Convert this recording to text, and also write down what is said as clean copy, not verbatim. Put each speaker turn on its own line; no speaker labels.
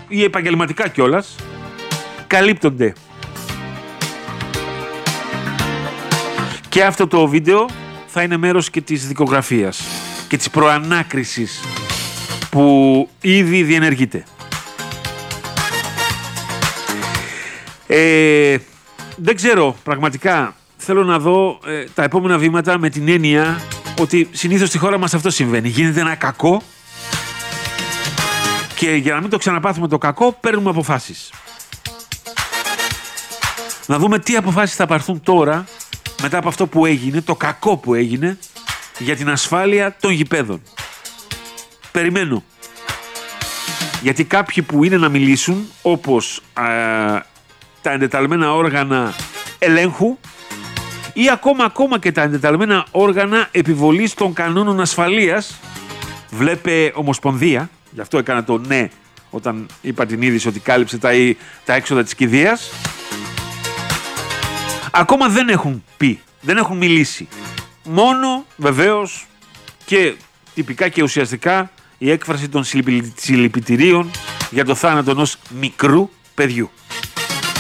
ή επαγγελματικά κιόλας, καλύπτονται. Και αυτό το βίντεο θα είναι μέρος και της δικογραφίας και της προανάκρισης που ήδη διενεργείται. Δεν ξέρω, πραγματικά θέλω να δω τα επόμενα βήματα με την έννοια ότι συνήθως στη χώρα μας αυτό συμβαίνει. Γίνεται ένα κακό και για να μην το ξαναπάθουμε το κακό παίρνουμε αποφάσεις. Να δούμε τι αποφάσεις θα πάρθουν τώρα μετά από αυτό που έγινε, το κακό που έγινε για την ασφάλεια των γηπέδων. Περιμένω. Γιατί κάποιοι που είναι να μιλήσουν, όπως τα εντεταλμένα όργανα ελέγχου ή ακόμα και τα εντεταλμένα όργανα επιβολής των κανόνων ασφαλείας, βλέπε Ομοσπονδία, γι' αυτό έκανα το ναι όταν είπα την είδηση ότι κάλυψε τα έξοδα της κηδείας, ακόμα δεν έχουν πει, δεν έχουν μιλήσει. Μόνο βεβαίως και τυπικά και ουσιαστικά η έκφραση των συλληπιτηρίων για το θάνατο ενός μικρού παιδιού.